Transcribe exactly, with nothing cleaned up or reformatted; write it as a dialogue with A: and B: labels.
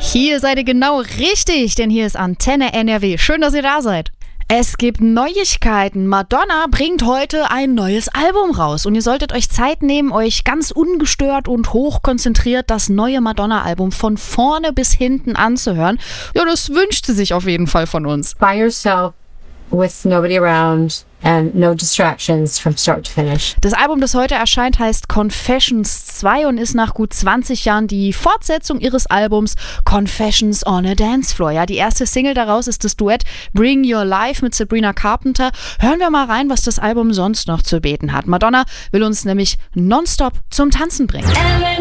A: Hier seid ihr genau richtig, denn hier ist Antenne N R W. Schön, dass ihr da seid. Es gibt Neuigkeiten. Madonna bringt heute ein neues Album raus und ihr solltet euch Zeit nehmen, euch ganz ungestört und hochkonzentriert das neue Madonna-Album von vorne bis hinten anzuhören. Ja, das wünscht sie sich auf jeden Fall von uns.
B: By yourself, with nobody around and no distractions from start to finish.
A: Das Album, das heute erscheint, heißt Confessions zwei und ist nach gut zwanzig Jahren die Fortsetzung ihres Albums Confessions on a Dance Floor. Ja, die erste Single daraus ist das Duett Bring Your Life mit Sabrina Carpenter. Hören wir mal rein, was das Album sonst noch zu bieten hat. Madonna will uns nämlich nonstop zum Tanzen bringen.